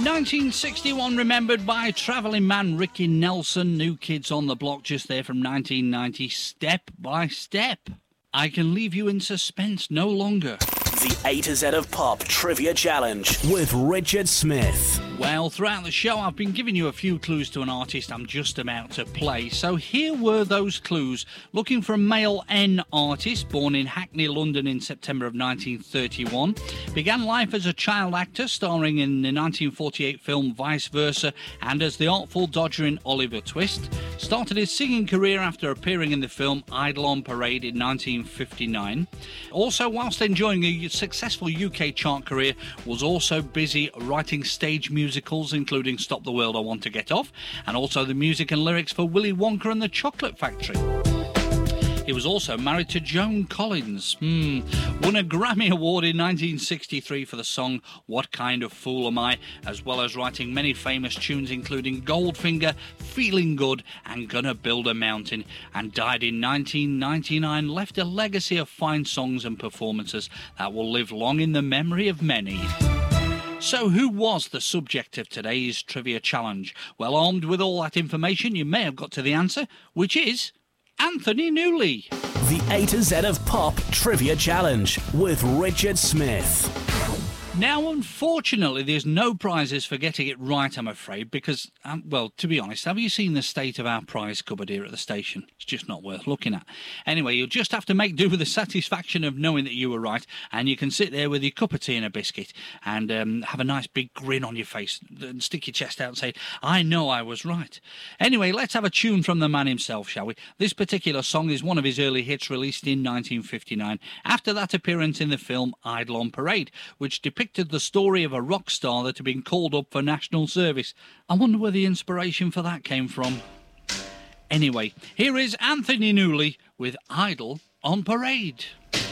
1961 remembered by travelling man Ricky Nelson. New Kids on the Block just there from 1990. Step by Step. I can leave you in suspense no longer. The A to Z of Pop Trivia Challenge with Richard Smith. Well, throughout the show, I've been giving you a few clues to an artist I'm just about to play. So here were those clues. Looking for a male N artist, born in Hackney, London in September of 1931. Began life as a child actor, starring in the 1948 film Vice Versa and as the Artful Dodger in Oliver Twist. Started his singing career after appearing in the film Idle on Parade in 1959. Also, whilst enjoying a successful UK chart career, was also busy writing stage musicals, including Stop the World I Want to Get Off, and also the music and lyrics for Willy Wonka and the Chocolate Factory. He was also married to Joan Collins. Won a Grammy Award in 1963 for the song What Kind of Fool Am I, as well as writing many famous tunes including Goldfinger, Feeling Good and Gonna Build a Mountain, and died in 1999, left a legacy of fine songs and performances that will live long in the memory of many. So who was the subject of today's trivia challenge? Well, armed with all that information, you may have got to the answer, which is Anthony Newley. The A to Z of Pop Trivia Challenge with Richard Smith. Now, unfortunately, there's no prizes for getting it right, I'm afraid, because, well, to be honest, have you seen the state of our prize cupboard here at the station? It's just not worth looking at. Anyway, you'll just have to make do with the satisfaction of knowing that you were right, and you can sit there with your cup of tea and a biscuit and have a nice big grin on your face and stick your chest out and say, I know I was right. Anyway, let's have a tune from the man himself, shall we? This particular song is one of his early hits released in 1959, after that appearance in the film Idle on Parade, which depicted the story of a rock star that had been called up for national service. I wonder where the inspiration for that came from. Anyway, here is Anthony Newley with Idle on Parade.